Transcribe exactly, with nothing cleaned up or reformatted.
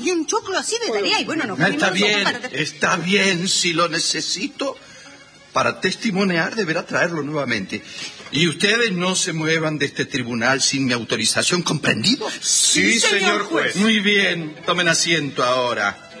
y un choclo así de tarea. Y bueno, nos No, está fuimos bien, para... está bien. Si lo necesito para testimoniar, deberá traerlo nuevamente. Y ustedes no se muevan de este tribunal sin mi autorización, ¿comprendido? Sí, señor juez. Muy bien, tomen asiento ahora.